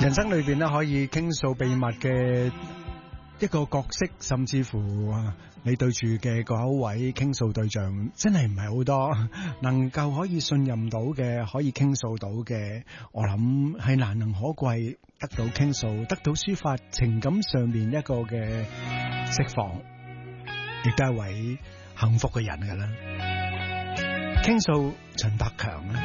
人生裏邊咧可以傾訴秘密嘅一個角色，甚至乎你對住嘅嗰位傾訴對象真係唔係好多，能夠可以信任到嘅，可以傾訴到嘅，我諗係難能可貴，得到傾訴，得到抒發情感上面一個嘅釋放，亦都係一位幸福嘅人㗎啦。傾訴陳百強啊。